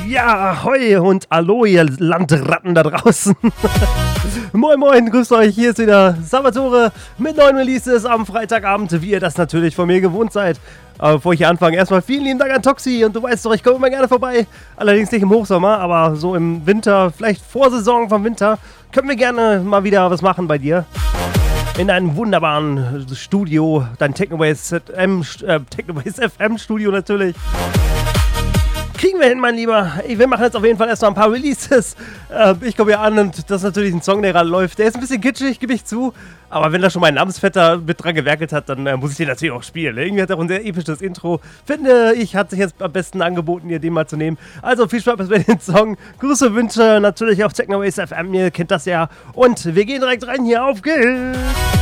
Ja, ahoi und hallo, ihr Landratten da draußen. Moin moin, grüßt euch, hier ist wieder Salvatore mit neuen Releases am Freitagabend, wie ihr das natürlich von mir gewohnt seid. Aber bevor ich hier anfange, erstmal vielen lieben Dank an Toxi und du weißt doch, ich komme immer gerne vorbei. Allerdings nicht im Hochsommer, aber so im Winter, vielleicht Vorsaison vom Winter, können wir gerne mal wieder was machen bei dir. In einem wunderbaren Studio, dein Technoways FM Studio natürlich. Kriegen wir hin, mein Lieber. Wir machen jetzt auf jeden Fall erstmal ein paar Releases. Ich komme hier an und das ist natürlich ein Song, der gerade läuft. Der ist ein bisschen kitschig, gebe ich zu. Aber wenn da schon mein Namensvetter mit dran gewerkelt hat, dann muss ich den natürlich auch spielen. Irgendwie hat er auch ein sehr episches Intro. Finde ich, hat sich jetzt am besten angeboten, hier den mal zu nehmen. Also viel Spaß mit dem Song. Grüße, Wünsche natürlich auf Technoways FM. Ihr kennt das ja. Und wir gehen direkt rein hier. Auf geht's!